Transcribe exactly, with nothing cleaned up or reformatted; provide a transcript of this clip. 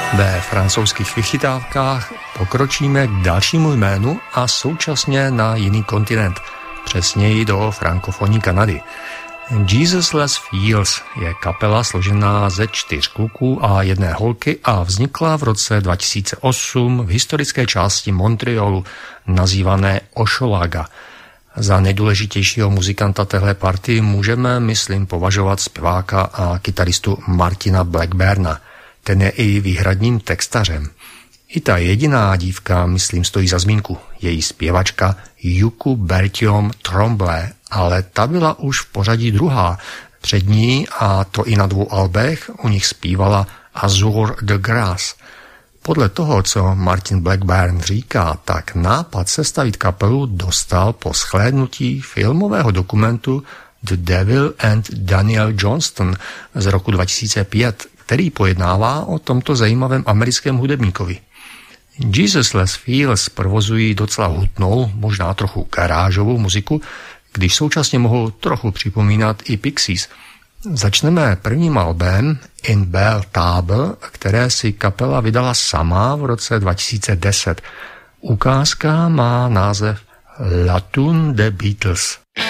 Ve francouzských vychytávkách pokročíme k dalšímu jménu a současně na jiný kontinent, přesněji do frankofonní Kanady. Jesusless Feels je kapela složená ze čtyř kluků a jedné holky a vznikla v roce dva tisíce osm v historické části Montrealu, nazývané Hochelaga. Za nejdůležitějšího muzikanta téhle party můžeme, myslím, považovat zpěváka a kytaristu Martina Blackburna. Ten je i výhradním textařem. I ta jediná dívka, myslím, stojí za zmínku. Její zpěvačka Yuku Bertiom Tremblay, ale ta byla už v pořadí druhá. Před ní, a to i na dvou albech, u nich zpívala Azur de Grace. Podle toho, co Martin Blackburn říká, tak nápad sestavit kapelu dostal po shlédnutí filmového dokumentu The Devil and Daniel Johnston z roku dva tisíce pět, který pojednává o tomto zajímavém americkém hudebníkovi. Jesusless Feels provozují docela hutnou, možná trochu garážovou muziku, když současně mohou trochu připomínat i Pixies. Začneme prvním albem In Belle Table, které si kapela vydala sama v roce dva tisíce deset. Ukázka má název La Tune des Beatles.